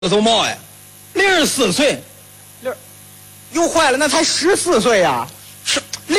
都冒呀，04岁， 又坏了，那才14岁呀！ 是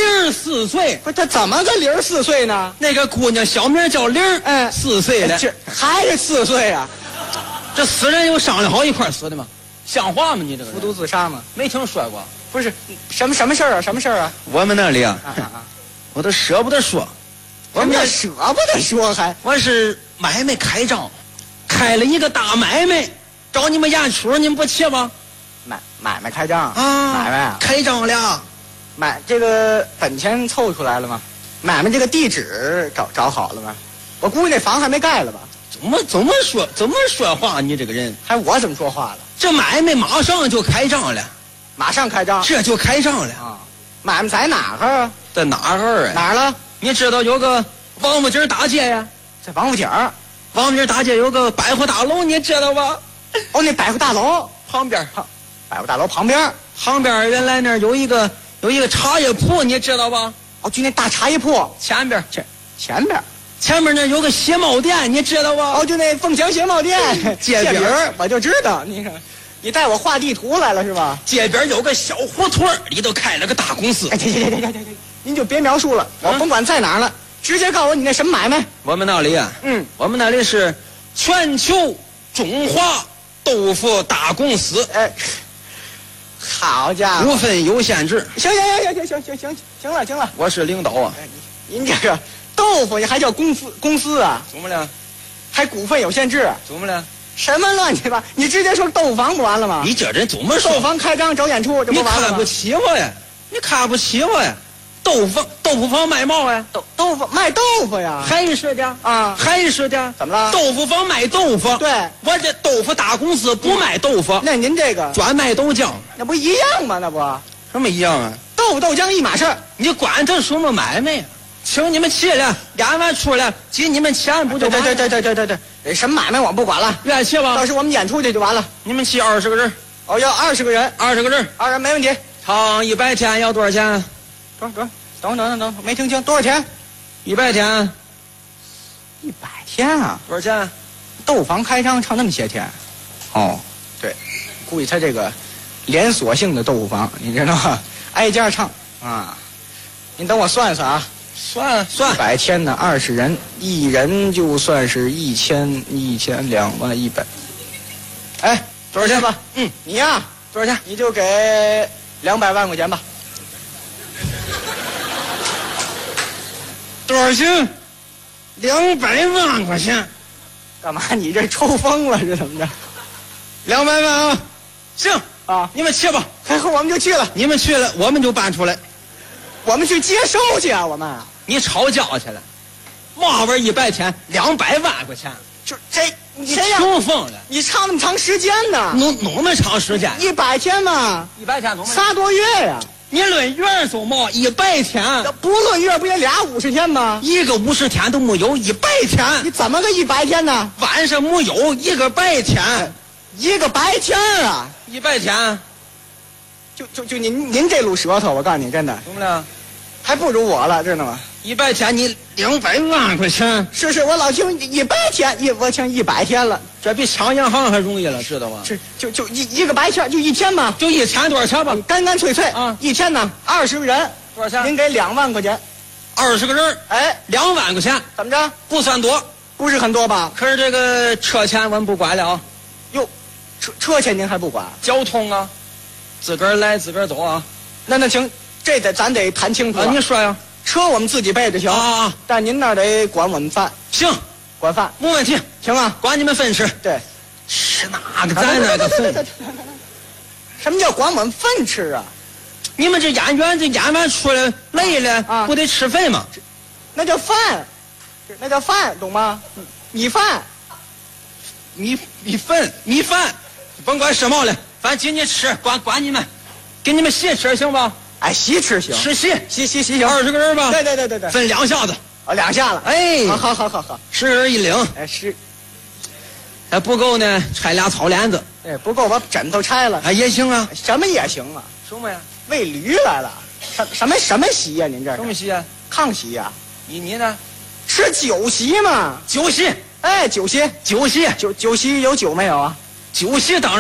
04岁， 不是他怎么个04岁呢？ 那个姑娘小名叫玲，4岁了， 这还是4岁呀？ 这死人有商量好一块死的吗？像话吗？你这个人服毒自杀吗？ 没听说过。 不是什么事儿啊？什么事儿啊？ 我们那里啊，我都舍不得说。 我们这舍不得说还？ 我是买卖开张，开了一个大买卖，找你们演出，你们不去吗？ 买卖开张啊， 买卖啊， 开张了。 买这个本钱凑出来了吗？买卖这个地址找好了吗？我估计那房还没盖了吧？ 怎么说话？你这个人， 还我怎么说话了？ 这买卖马上就开张了， 马上开张， 这就开张了啊！买卖在哪儿啊？ 在哪儿啊？ 哪儿了？ 你知道有个王府井大街呀？ 在王府井， 王府井大街有个百货大楼，你知道吧？ 哦，那百货大楼旁边， 百货大楼旁边原来那儿有一个茶叶铺，你知道吧？ 哦，就那大茶叶铺前边那有个鞋帽店，你知道吧？ 哦，就那凤翔鞋帽店街边我就知道。你带我画地图来了是吧？ 街边有个小胡同，里头开了个大公司。 哎，行，您就别描述了，我甭管在哪儿了，直接告诉我你那什么买卖。 我们那里啊，我们那里是全球中华豆腐大公司。 哎，好家伙， 股份有限制。 行了， 我是领导啊。 您这个豆腐还叫公司啊？ 怎么了？ 还股份有限制？ 怎么了？ 什么乱七八？你直接说豆腐房不完了吗？ 你这人怎么说？ 豆腐房开张找演出，这不完了吗？ 你看不起我呀？你看不起我呀？豆腐房卖毛呀？ 豆腐卖豆腐呀？ 还是的啊？还是的？ 怎么了？ 豆腐房卖豆腐。 对， 我这豆腐大公司不卖豆腐。 那您这个专卖豆浆， 那不一样吗？那不什么一样啊？ 豆腐豆浆一码事儿。 你管他什么买卖呀？请你们去了，演完出来给你们钱不就完了？ 对，什么买卖我不管了， 愿意去吧？ 到时我们演出去就完了。 你们去20个人。 哦，要20个人 ，20个人 ，2人没问题。 唱100天要多少钱？ 等，没听清，多少钱 ？100天。 100天啊？ 多少钱？ 豆房开张唱那么些天？哦，对，估计他这个连锁性的豆腐房，你知道吗？挨家唱啊。您等我算算啊。 算 100天呢，20人，一人就算是1000、2万100。哎，多少钱吧？你呀， 多少钱？ 你就给200万块钱吧。 多少钱？200万块钱。 干嘛？你这抽风了是怎么着 ？200万啊！行啊， 你们去吧。 我们就去了。 你们去了，我们就搬出来。 我们去接收去啊！我们。 你吵架去了？嘛玩意100天200万块钱？ 就这，你穷疯了！ 你唱那么长时间呢？ 弄么长时间 ？100天嘛 ？100天弄 3多月呀！ 你论月走嘛？100天？ 不论月不也俩50天吗？ 一个50天都没有，100天。 你怎么个100天呢？ 晚上没有一个白天， 一个白天啊 ！100天， 就您这路舌头，我告诉你，真的怎么了？ 还不如我了，知道吗 ？100天你200万块钱？ 是，我老听100天，我听100天了， 这比抢银行还容易了，知道吗？ 就一个白天，就1天嘛， 就1天多少钱吧？ 干脆啊！1天呢，20个人， 多少钱？ 您给2万块钱 ，20个人， 哎 ，2万块钱， 怎么着？ 不算多， 不是很多吧？ 可是这个车钱我们不管了啊。 哟，车钱您还不管？ 交通啊，自个儿来自个儿走啊。 那行。这咱得谈清楚啊！你说呀， 车我们自己备着行啊， 但您那儿得管我们饭。 行， 管饭没问题， 行啊， 管你们分吃。 对， 吃哪个咱哪个分？ 什么叫管我们饭吃啊？ 你们这演员这演完出来累了啊，不得吃饭吗？ 那叫饭，懂吗？米饭， 米饭，甭管什么了，反正给你吃，管你们。给你们洗吃行吧？ 哎，洗吃行， 吃洗行 ，20个人吧？ 对， 分2下子。 哦，2下了。 哎， 好 ，10个人一领。 哎，是， 还不够呢，拆俩草帘子。 哎，不够把枕头拆了。 哎，也行啊。 什么也行啊？ 什么呀？ 喂驴来了。什么席呀？您这什么席啊？ 炕席呀？ 你呢？ 吃酒席嘛。 酒席。 哎，酒席有酒没有啊？ 酒席当然